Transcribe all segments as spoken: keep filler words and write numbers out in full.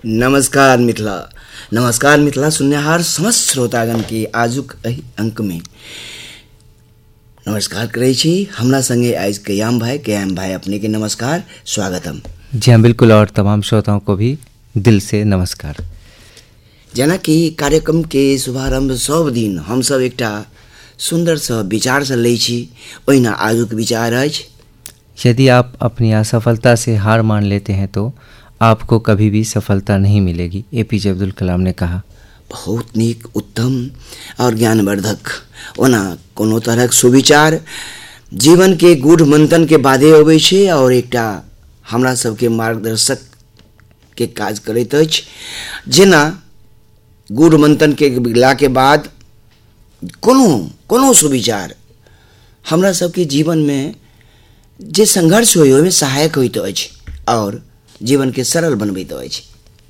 नमस्कार मिथिला नमस्कार मिथिला सुननिहार समस्त श्रोतागण के आजुक एहि अंक में नमस्कार करै छी। हमरा संगे आज कयाम भाई कयाम भाई अपने के नमस्कार स्वागतम। जी हाँ बिल्कुल, और तमाम श्रोताओं को भी दिल से नमस्कार। जेना कि कार्यक्रम के शुभारंभ सब दिन हम सब एकटा सुंदर सा विचार से लै छी, ओहिना आजुक विचार अछि, यदि आप अपनी असफलता से हार मान लेते हैं तो आपको कभी भी सफलता नहीं मिलेगी। एपीजे अब्दुल कलाम ने कहा। बहुत नीक, उत्तम और ज्ञानवर्धक ओना कोनो तरहक सुविचार जीवन के गूढ़ मंथन के बादे अबै छै और एकटा हमरा सबके मार्गदर्शक के काज करैत अछि। जेना गूढ़ मंथन के ला के बाद कोनो कोनो सुविचार हमरा सबके जीवन में जे संघर्ष होय ओहिमे सहायक होइत अछि और जीवन के सरल बनबैत अछि।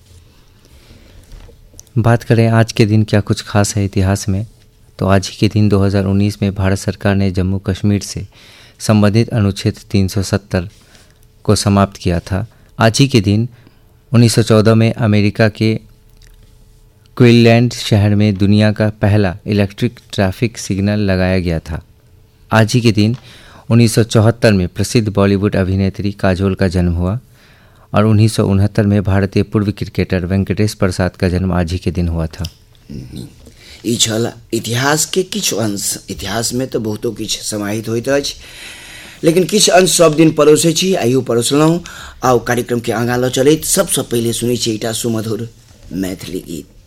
बात करें आज के दिन क्या कुछ खास है इतिहास में, तो आज ही के दिन दो हज़ार उन्नीस में भारत सरकार ने जम्मू कश्मीर से संबंधित अनुच्छेद तीन सौ सत्तर को समाप्त किया था। आज ही के दिन उन्नीस सौ चौदह में अमेरिका के क्विनलैंड शहर में दुनिया का पहला इलेक्ट्रिक ट्रैफिक सिग्नल लगाया गया था। आज ही के दिन उन्नीस सौ चौहत्तर में प्रसिद्ध बॉलीवुड अभिनेत्री काजोल का जन्म हुआ और उन्नीस सौ उनहत्तर में भारतीय पूर्व क्रिकेटर वेंकटेश प्रसाद का जन्म आज ही के दिन हुआ था। ई छल इतिहास के किछु अंश। इतिहास में तो बहुतो किछु समाहित होइत अछि, लेकिन किछु अंश सब दिन परोसै छी, आइयो परोसलहुँ। आउ कार्यक्रम के आगाँ लऽ चलैत सबसँ पहिले सुनै छी एकटा सुमधुर मैथिली गीत।